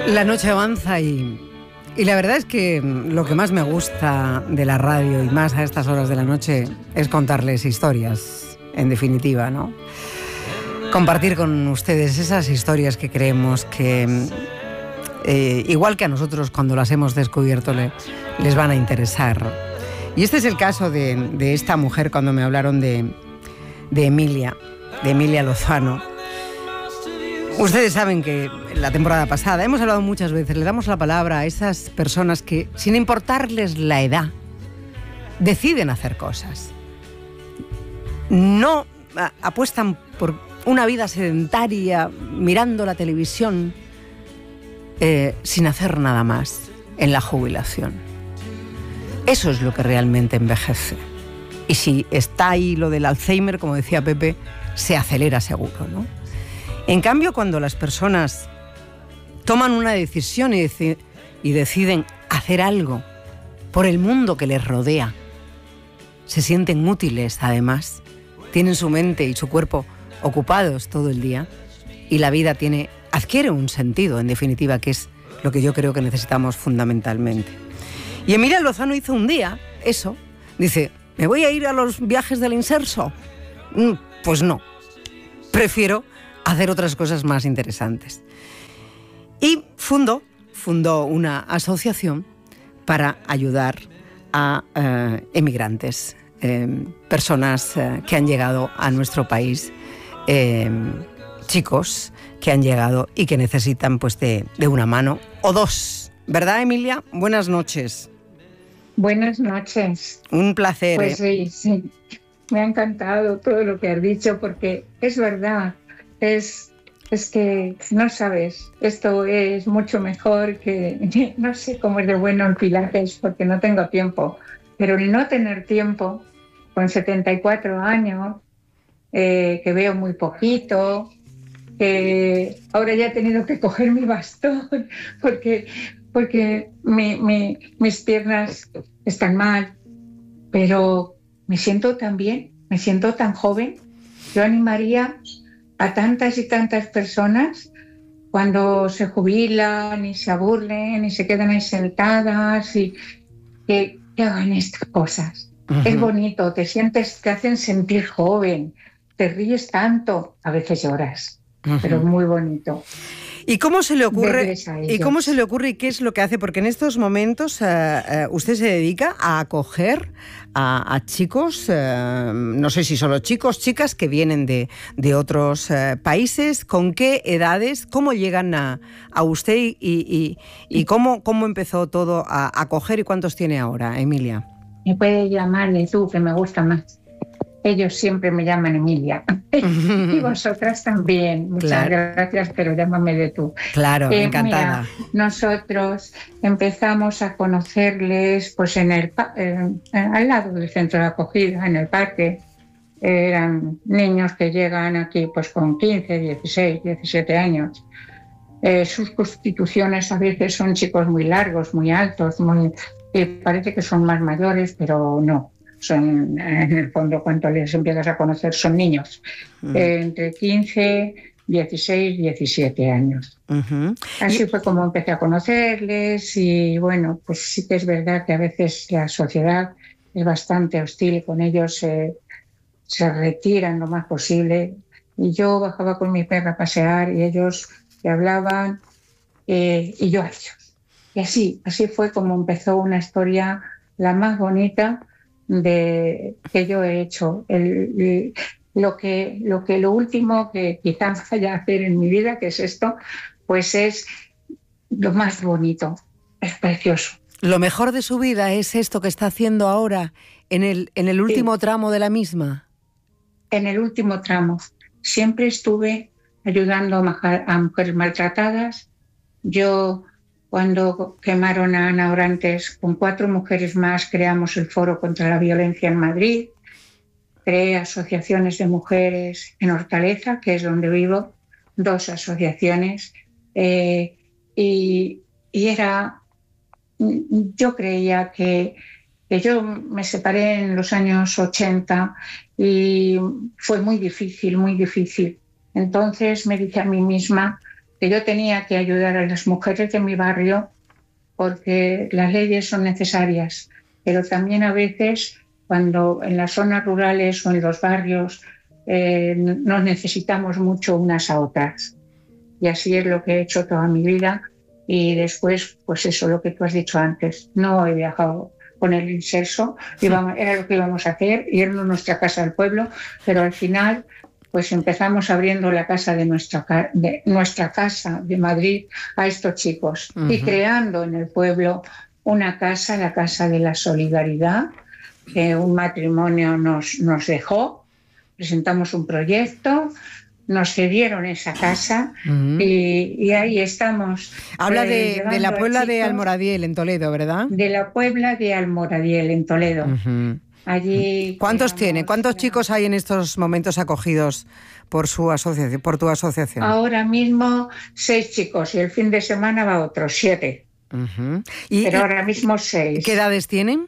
La noche avanza y la verdad es que lo que más me gusta de la radio y más a estas horas de la noche es contarles historias, en definitiva, ¿no? Compartir con ustedes esas historias que creemos que, igual que a nosotros cuando las hemos descubierto, les van a interesar. Y este es el caso de esta mujer cuando me hablaron de Emilia Lozano. Ustedes saben que la temporada pasada hemos hablado muchas veces, le damos la palabra a esas personas que, sin importarles la edad, deciden hacer cosas. No apuestan por una vida sedentaria, mirando la televisión, sin hacer nada más en la jubilación. Eso es lo que realmente envejece. Y si está ahí lo del Alzheimer, como decía Pepe, se acelera seguro, ¿no? En cambio, cuando las personas toman una decisión y deciden hacer algo por el mundo que les rodea, se sienten útiles además, tienen su mente y su cuerpo ocupados todo el día y la vida adquiere un sentido, en definitiva, que es lo que yo creo que necesitamos fundamentalmente. Y Emilia Lozano hizo un día eso, dice, ¿me voy a ir a los viajes del Inserso? Pues no, prefiero hacer otras cosas más interesantes. Y fundó una asociación para ayudar a emigrantes, personas que han llegado a nuestro país, chicos que han llegado y que necesitan pues de una mano o dos. ¿Verdad, Emilia? Buenas noches. Buenas noches. Un placer. Pues sí, me ha encantado todo lo que has dicho porque es verdad. Es que no sabes, esto es mucho mejor que, no sé cómo es de bueno el Pilates porque no tengo tiempo, pero el no tener tiempo con 74 años, que veo muy poquito, que ahora ya he tenido que coger mi bastón porque mis piernas están mal, pero me siento tan bien, me siento tan joven. Yo animaría a tantas y tantas personas cuando se jubilan y se aburren y se quedan ahí sentadas y que hagan estas cosas. Uh-huh. Es bonito, te hacen sentir joven, te ríes tanto, a veces lloras, uh-huh, pero es muy bonito. ¿Y cómo se le ocurre? ¿Y qué es lo que hace? Porque en estos momentos usted se dedica a acoger a chicos, no sé si solo chicos, chicas que vienen de otros países. ¿Con qué edades? ¿Cómo llegan a usted y cómo empezó todo a acoger y cuántos tiene ahora, Emilia? Me puede llamar de tú, que me gusta más. Ellos siempre me llaman Emilia. Y vosotras también. Muchas gracias, pero llámame de tú. Claro, encantada. Mira, nosotros empezamos a conocerles pues al lado del centro de acogida, en el parque. Eran niños que llegan aquí pues con 15, 16, 17 años. Sus constituciones a veces son chicos muy largos, muy altos, parece que son más mayores, pero no. Son, en el fondo, cuando les empiezas a conocer, son niños, entre 15, 16, 17 años. Uh-huh. Así fue como empecé a conocerles y bueno, pues sí que es verdad que a veces la sociedad es bastante hostil con ellos, se retiran lo más posible. Y yo bajaba con mi perra a pasear y ellos me hablaban y yo a ellos. Y así fue como empezó una historia la más bonita que yo he hecho. Lo último que quizás vaya a hacer en mi vida, que es esto, pues es lo más bonito, es precioso. ¿Lo mejor de su vida es esto que está haciendo ahora en el último tramo de la misma? En el último tramo. Siempre estuve ayudando a mujeres maltratadas. Yo, cuando quemaron a Ana Orantes, con 4 mujeres más creamos el Foro contra la Violencia en Madrid. Creé asociaciones de mujeres en Hortaleza, que es donde vivo, 2 asociaciones. Yo creía que yo me separé en los años 80 y fue muy difícil, muy difícil. Entonces me dije a mí misma que yo tenía que ayudar a las mujeres de mi barrio porque las leyes son necesarias, pero también a veces cuando en las zonas rurales o en los barrios nos necesitamos mucho unas a otras. Y así es lo que he hecho toda mi vida. Y después, pues eso, lo que tú has dicho antes, no he viajado con el inserso, era lo que íbamos a hacer, irnos a nuestra casa del pueblo, pero al final pues empezamos abriendo la casa de nuestra casa de Madrid a estos chicos y creando en el pueblo una casa, la Casa de la Solidaridad, que un matrimonio nos dejó, presentamos un proyecto, nos cedieron esa casa y ahí estamos. Habla de la Puebla de Almoradiel, en Toledo, ¿verdad? De la Puebla de Almoradiel, en Toledo. Allí. ¿Cuántos tiene? ¿Cuántos chicos hay en estos momentos acogidos por su asociación, por tu asociación? Ahora mismo 6 chicos y el fin de semana va otros 7. Pero ahora mismo 6. ¿Qué edades tienen?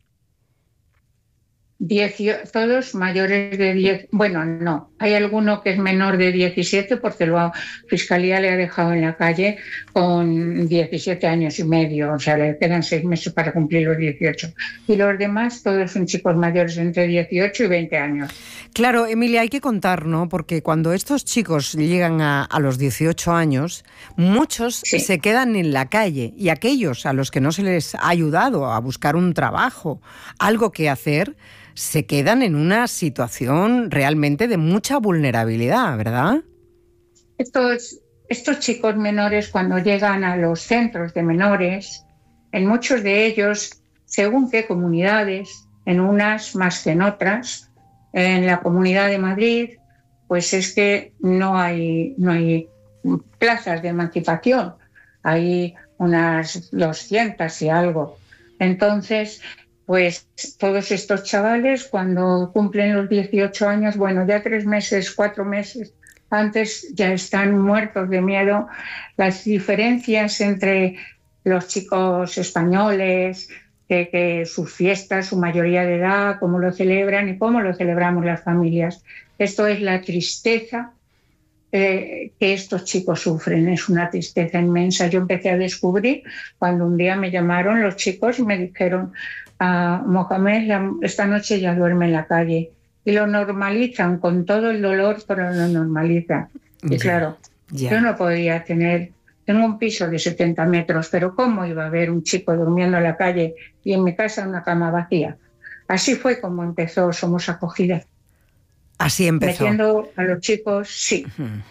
Todos mayores de 10. Bueno, no. Hay alguno que es menor de 17 porque la Fiscalía le ha dejado en la calle con 17 años y medio. O sea, le quedan 6 meses para cumplir los 18. Y los demás, todos son chicos mayores entre 18 y 20 años. Claro, Emilia, hay que contar, ¿no? Porque cuando estos chicos llegan a los 18 años, muchos se quedan en la calle y aquellos a los que no se les ha ayudado a buscar un trabajo, algo que hacer, se quedan en una situación realmente de mucha vulnerabilidad, ¿verdad? Estos chicos menores, cuando llegan a los centros de menores, en muchos de ellos, según qué comunidades, en unas más que en otras, en la Comunidad de Madrid, pues es que no hay plazas de emancipación, hay unas 200 y algo. Entonces, pues todos estos chavales, cuando cumplen los 18 años, bueno, ya 3 meses, 4 meses antes ya están muertos de miedo. Las diferencias entre los chicos españoles, que sus fiestas, su mayoría de edad, cómo lo celebran y cómo lo celebramos las familias. Esto es la tristeza que estos chicos sufren, es una tristeza inmensa. Yo empecé a descubrir cuando un día me llamaron los chicos y me dijeron: Mohamed esta noche ya duerme en la calle, y lo normalizan con todo el dolor, pero lo normalizan. Y claro, yo no podía tengo un piso de 70 metros, pero ¿cómo iba a haber un chico durmiendo en la calle y en mi casa una cama vacía? Así fue como empezó Somos Acogida. Así empezó. Metiendo a los chicos, sí,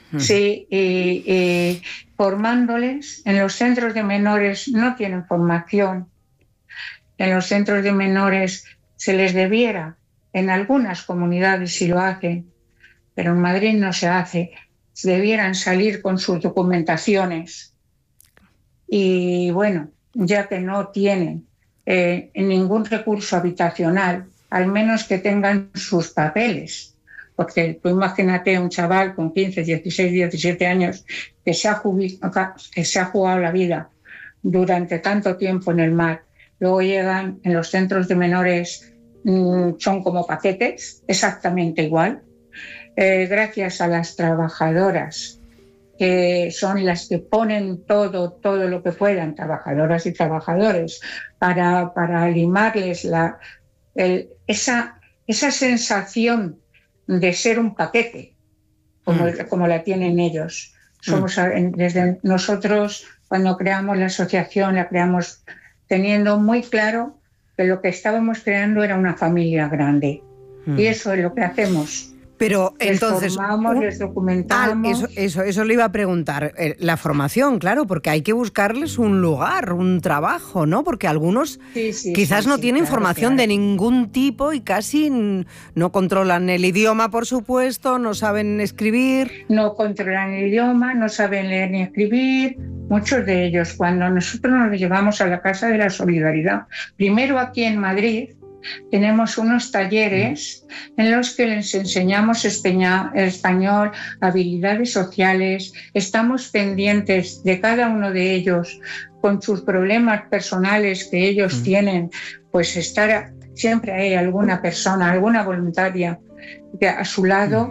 y formándoles. En los centros de menores no tienen formación. En los centros de menores se les debiera, en algunas comunidades sí lo hacen, pero en Madrid no se hace. Debieran salir con sus documentaciones. Y bueno, ya que no tienen ningún recurso habitacional, al menos que tengan sus papeles. Porque tú imagínate un chaval con 15, 16, 17 años que se ha jugado la vida durante tanto tiempo en el mar. Luego llegan en los centros de menores, son como paquetes, exactamente igual. Gracias a las trabajadoras, que son las que ponen todo lo que puedan, trabajadoras y trabajadores, para limarles esa sensación de ser un paquete, como la tienen ellos. Desde nosotros, cuando creamos la asociación, la creamos teniendo muy claro que lo que estábamos creando era una familia grande. Y eso es lo que hacemos. Pero les entonces formamos, les documentamos. Eso le iba a preguntar. La formación, claro, porque hay que buscarles un lugar, un trabajo, ¿no? Porque algunos quizás no tienen formación de ningún tipo y casi no controlan el idioma, por supuesto, no saben escribir. No controlan el idioma, no saben leer ni escribir. Muchos de ellos, cuando nosotros nos llevamos a la Casa de la Solidaridad, primero aquí en Madrid, tenemos unos talleres en los que les enseñamos español, habilidades sociales, estamos pendientes de cada uno de ellos con sus problemas personales que ellos tienen, pues siempre hay alguna persona, alguna voluntaria a su lado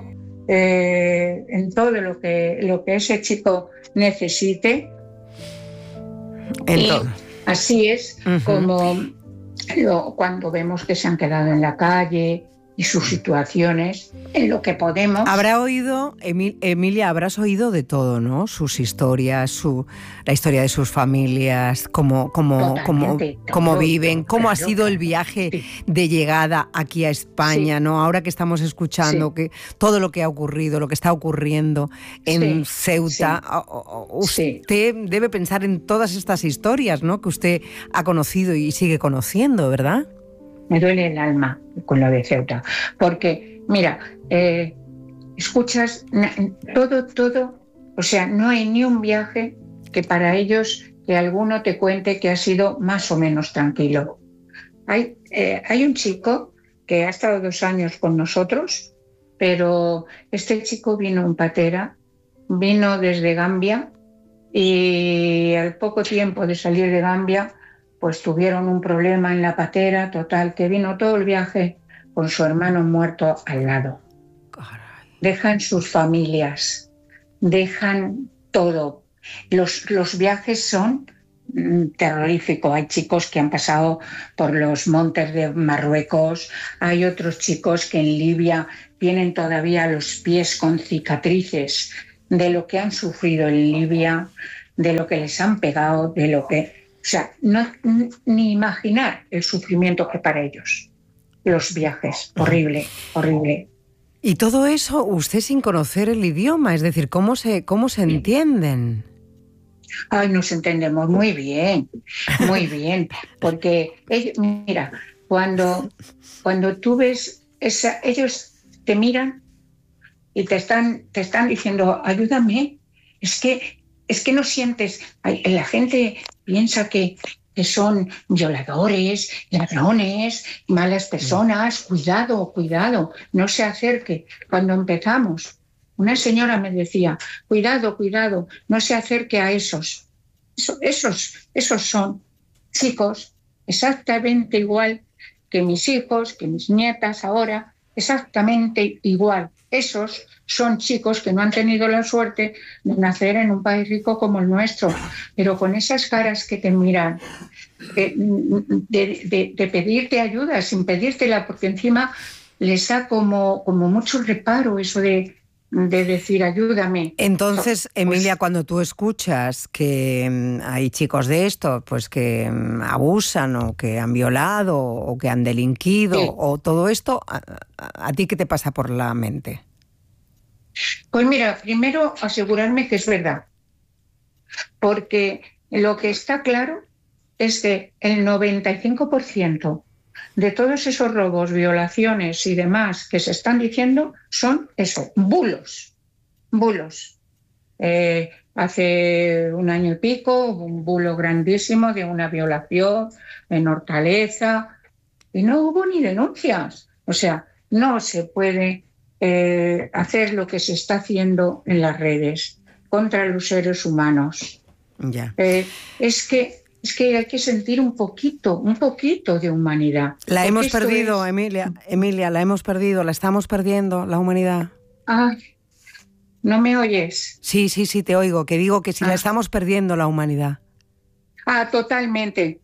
en todo lo que ese chico necesite. Y así es como cuando vemos que se han quedado en la calle y sus situaciones, en lo que podemos. Habrá oído, Emilia, habrás oído de todo, ¿no? Sus historias, la historia de sus familias, cómo viven, cómo ha sido el viaje de llegada aquí a España, ¿no? Ahora que estamos escuchando que todo lo que ha ocurrido, lo que está ocurriendo en Ceuta, usted debe pensar en todas estas historias, ¿no? Que usted ha conocido y sigue conociendo, ¿verdad? Me duele el alma con lo de Ceuta, porque, mira, escuchas todo, o sea, no hay ni un viaje que para ellos, que alguno te cuente que ha sido más o menos tranquilo. Hay un chico que ha estado 2 años con nosotros, pero este chico vino en patera, vino desde Gambia, y al poco tiempo de salir de Gambia, pues tuvieron un problema en la patera, total, que vino todo el viaje con su hermano muerto al lado. Caray. Dejan sus familias, dejan todo. Los viajes son terroríficos. Hay chicos que han pasado por los montes de Marruecos, hay otros chicos que en Libia tienen todavía los pies con cicatrices de lo que han sufrido en Libia, de lo que les han pegado, de lo que... O sea, ni imaginar el sufrimiento que para ellos, los viajes, horrible, horrible. Y todo eso usted sin conocer el idioma, es decir, ¿cómo se entienden? Ay, nos entendemos muy bien, porque mira, cuando tú ves ellos te miran y te están diciendo, ayúdame, es que no sientes, la gente piensa que son violadores, ladrones, malas personas. Cuidado, no se acerque. Cuando empezamos, una señora me decía, cuidado, no se acerque a esos. Esos son chicos exactamente igual que mis hijos, que mis nietas ahora, exactamente igual. Esos son chicos que no han tenido la suerte de nacer en un país rico como el nuestro, pero con esas caras que te miran, de pedirte ayuda sin pedírtela, porque encima les da como mucho reparo eso de decir ayúdame. Entonces, Emilia, cuando tú escuchas que hay chicos de estos pues que abusan o que han violado o que han delinquido o todo esto, ¿a ti qué te pasa por la mente? Pues mira, primero asegurarme que es verdad, porque lo que está claro es que el 95% de todos esos robos, violaciones y demás que se están diciendo son eso, bulos. Hace 1 año y pico hubo un bulo grandísimo de una violación en Hortaleza y no hubo ni denuncias. O sea, no se puede hacer lo que se está haciendo en las redes contra los seres humanos. Ya. Es que hay que sentir un poquito de humanidad. La hemos perdido, Emilia, la hemos perdido, la estamos perdiendo, la humanidad. Ay, ¿no me oyes? Sí, te oigo, que digo que si la estamos perdiendo la humanidad. Totalmente.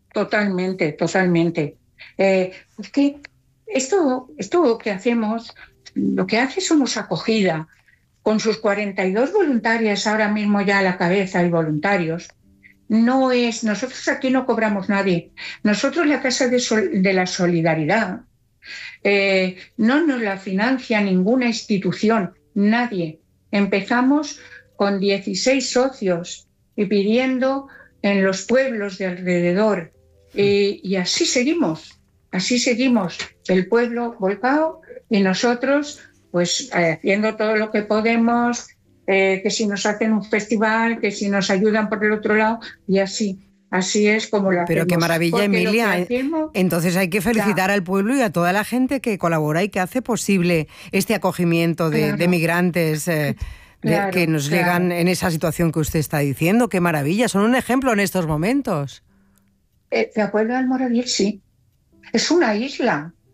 Es que esto que hacemos, lo que hace Somos Acogida, con sus 42 voluntarias ahora mismo ya a la cabeza y voluntarios, no es, nosotros aquí no cobramos nadie. Nosotros la Casa de la Solidaridad no nos la financia ninguna institución, nadie. Empezamos con 16 socios y pidiendo en los pueblos de alrededor. Y así seguimos, el pueblo volcado y nosotros pues haciendo todo lo que podemos, que si nos hacen un festival, que si nos ayudan por el otro lado, y así es como lo hacemos. Pero qué maravilla, porque Emilia. Entonces hay que felicitar al pueblo y a toda la gente que colabora y que hace posible este acogimiento de migrantes que nos llegan en esa situación que usted está diciendo. Qué maravilla, son un ejemplo en estos momentos. ¿Te acuerdas del Moradí? Sí. Es una isla.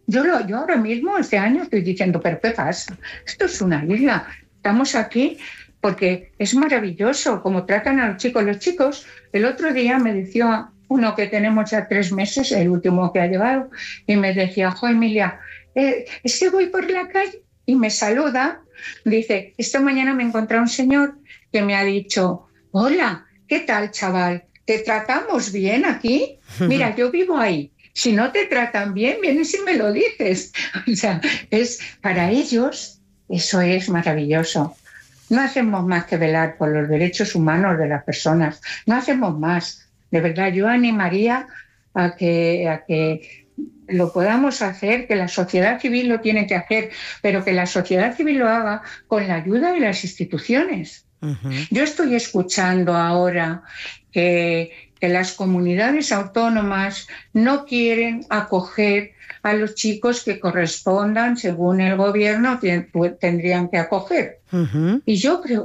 Yo ahora mismo, este año, estoy diciendo, ¿pero qué pasa? Esto es una isla. Estamos aquí porque es maravilloso cómo tratan a los chicos. Los chicos, el otro día me decía uno que tenemos ya 3 meses, el último que ha llegado, y me decía, jo, Emilia, es que voy por la calle y me saluda. Dice, esta mañana me encontré un señor que me ha dicho, hola, ¿qué tal, chaval? ¿Te tratamos bien aquí? Mira, yo vivo ahí. Si no te tratan bien, vienes y me lo dices. O sea, para ellos eso es maravilloso. No hacemos más que velar por los derechos humanos de las personas. No hacemos más. De verdad, yo animaría a que lo podamos hacer, que la sociedad civil lo tiene que hacer, pero que la sociedad civil lo haga con la ayuda de las instituciones. Yo estoy escuchando ahora que las comunidades autónomas no quieren acoger a los chicos que correspondan, según el gobierno, tendrían que acoger. Y yo creo,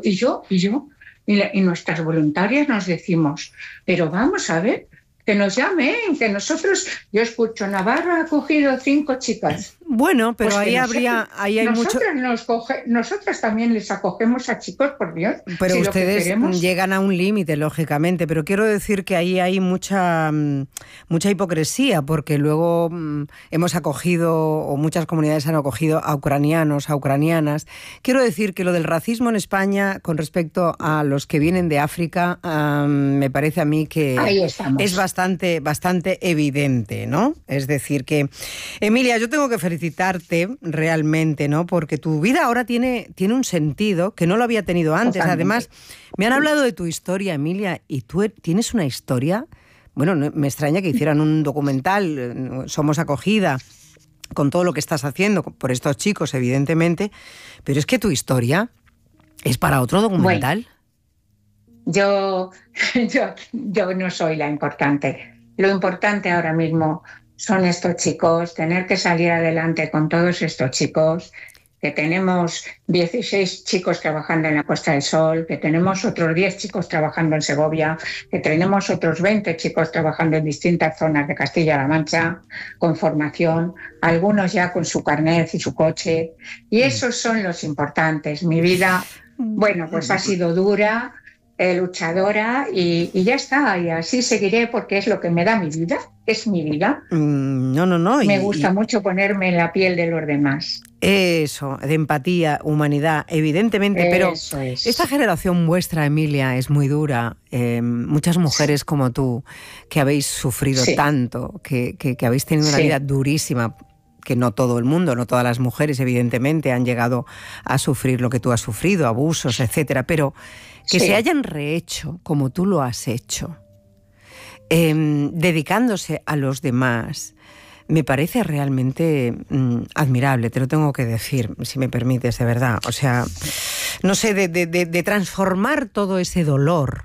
y nuestras voluntarias nos decimos, pero vamos a ver, que nos llamen, que nosotros, yo escucho, Navarra ha acogido 5 chicas. Bueno, pero pues ahí hay mucho. Nosotras también les acogemos a chicos, por Dios. Pero si ustedes llegan a un límite, lógicamente, pero quiero decir que ahí hay mucha hipocresía, porque luego hemos acogido, o muchas comunidades han acogido a ucranianos, a ucranianas. Quiero decir que lo del racismo en España con respecto a los que vienen de África, me parece a mí que es bastante evidente, ¿no? Es decir que, Emilia, yo tengo que felicitarte realmente, ¿no? Porque tu vida ahora tiene un sentido que no lo había tenido antes. Totalmente. Además, me han hablado de tu historia, Emilia, y tú tienes una historia. Bueno, me extraña que hicieran un documental, Somos Acogida, con todo lo que estás haciendo por estos chicos, evidentemente, pero es que tu historia es para otro documental. Bueno, yo no soy la importante. Lo importante ahora mismo son estos chicos, tener que salir adelante con todos estos chicos, que tenemos 16 chicos trabajando en la Puesta del Sol, que tenemos otros 10 chicos trabajando en Segovia, que tenemos otros 20 chicos trabajando en distintas zonas de Castilla-La Mancha, con formación, algunos ya con su carnet y su coche, y esos son los importantes. Mi vida, bueno, pues ha sido dura, luchadora y ya está, y así seguiré porque es lo que me da mi vida, es mi vida. No. Me gusta mucho ponerme en la piel de los demás. Eso, de empatía, humanidad, evidentemente, pero esta generación vuestra, Emilia, es muy dura. Muchas mujeres como tú, que habéis sufrido tanto, que habéis tenido una vida durísima, que no todo el mundo, no todas las mujeres, evidentemente, han llegado a sufrir lo que tú has sufrido, abusos, etcétera, pero que se hayan rehecho como tú lo has hecho, dedicándose a los demás, me parece realmente admirable, te lo tengo que decir, si me permites, de verdad. O sea, no sé, de transformar todo ese dolor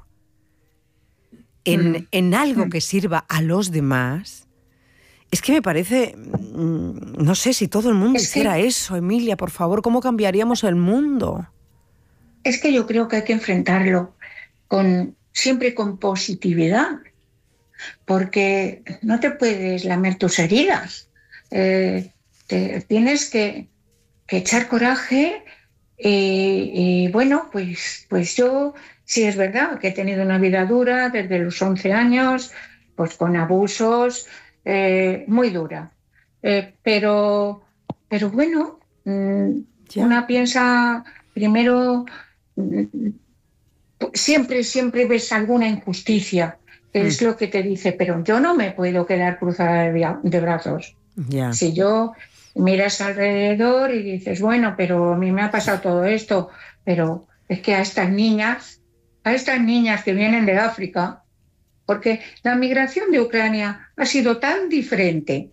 en algo que sirva a los demás. Es que me parece, no sé, si todo el mundo hiciera eso, Emilia, por favor, ¿cómo cambiaríamos el mundo? Es que yo creo que hay que enfrentarlo siempre con positividad, porque no te puedes lamer tus heridas. Tienes que echar coraje y bueno, pues yo sí es verdad que he tenido una vida dura desde los 11 años, pues con abusos, muy dura. Pero bueno, una piensa primero, siempre ves alguna injusticia, que es lo que te dice, pero yo no me puedo quedar cruzada de brazos. Si yo miras alrededor y dices, bueno, pero a mí me ha pasado todo esto, pero es que a estas niñas que vienen de África, porque la migración de Ucrania ha sido tan diferente,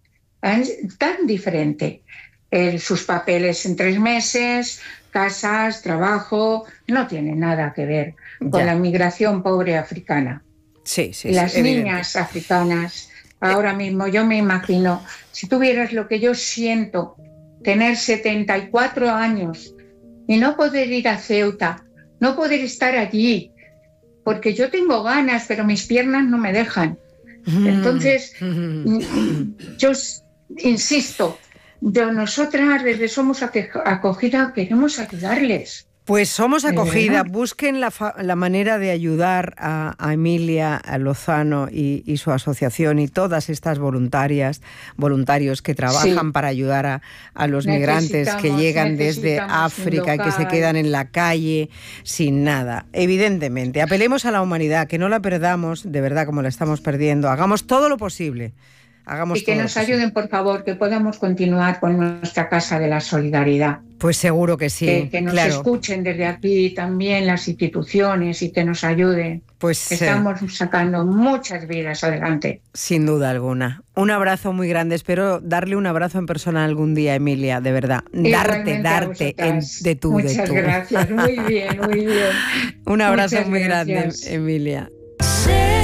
sus papeles en 3 meses, casas, trabajo, no tiene nada que ver con la migración pobre africana. Las niñas africanas, ahora mismo yo me imagino, si tuvieras lo que yo siento, tener 74 años y no poder ir a Ceuta, no poder estar allí, porque yo tengo ganas, pero mis piernas no me dejan. Entonces, insisto, nosotras desde Somos Acogida queremos ayudarles. Pues Somos Acogida, busquen la manera de ayudar a Emilia Lozano y su asociación y todas estas voluntarios que trabajan para ayudar a los migrantes que llegan desde África y que se quedan en la calle sin nada. Evidentemente, apelemos a la humanidad, que no la perdamos de verdad como la estamos perdiendo. Hagamos todo lo posible. Y que nos ayuden, por favor, que podamos continuar con nuestra Casa de la Solidaridad. Pues seguro que sí. Que nos escuchen desde aquí también las instituciones y que nos ayuden. Pues estamos sacando muchas vidas adelante. Sin duda alguna. Un abrazo muy grande. Espero darle un abrazo en persona algún día, Emilia, de verdad. Darte de tú. Muchas gracias. Muy bien, muy bien. Un abrazo muy grande, Emilia.